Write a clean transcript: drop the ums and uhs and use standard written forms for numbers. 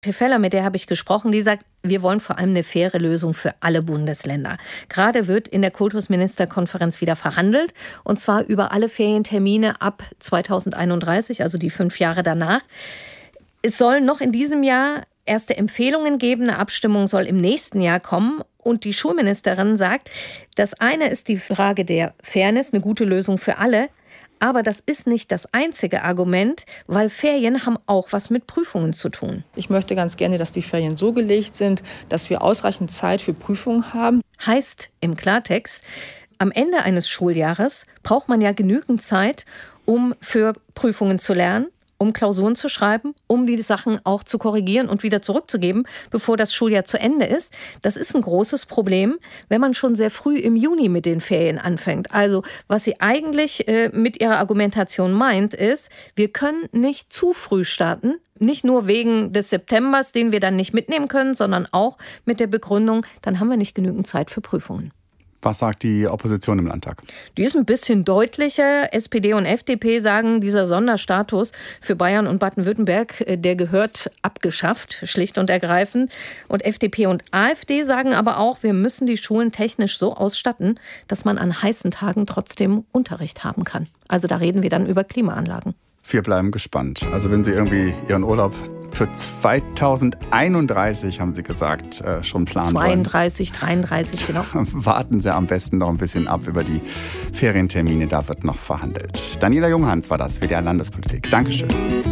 Feller, mit der habe ich gesprochen, die sagt, wir wollen vor allem eine faire Lösung für alle Bundesländer. Gerade wird in der Kultusministerkonferenz wieder verhandelt, und zwar über alle Ferientermine ab 2031, also die 5 Jahre danach. Es soll noch in diesem Jahr erste Empfehlungen geben, eine Abstimmung soll im nächsten Jahr kommen. Und die Schulministerin sagt, das eine ist die Frage der Fairness, eine gute Lösung für alle. Aber das ist nicht das einzige Argument, weil Ferien haben auch was mit Prüfungen zu tun. Ich möchte ganz gerne, dass die Ferien so gelegt sind, dass wir ausreichend Zeit für Prüfungen haben. Heißt im Klartext, am Ende eines Schuljahres braucht man ja genügend Zeit, um für Prüfungen zu lernen, um Klausuren zu schreiben, um die Sachen auch zu korrigieren und wieder zurückzugeben, bevor das Schuljahr zu Ende ist. Das ist ein großes Problem, wenn man schon sehr früh im Juni mit den Ferien anfängt. Also was sie eigentlich mit ihrer Argumentation meint, ist, wir können nicht zu früh starten, nicht nur wegen des Septembers, den wir dann nicht mitnehmen können, sondern auch mit der Begründung, dann haben wir nicht genügend Zeit für Prüfungen. Was sagt die Opposition im Landtag? Die ist ein bisschen deutlicher. SPD und FDP sagen, dieser Sonderstatus für Bayern und Baden-Württemberg, der gehört abgeschafft, schlicht und ergreifend. Und FDP und AfD sagen aber auch, wir müssen die Schulen technisch so ausstatten, dass man an heißen Tagen trotzdem Unterricht haben kann. Also da reden wir dann über Klimaanlagen. Wir bleiben gespannt. Also wenn Sie irgendwie Ihren Urlaub für 2031, haben Sie gesagt, schon planen 32, 33, genau. Warten Sie am besten noch ein bisschen ab über die Ferientermine, da wird noch verhandelt. Daniela Junghans war das, WDR Landespolitik. Dankeschön.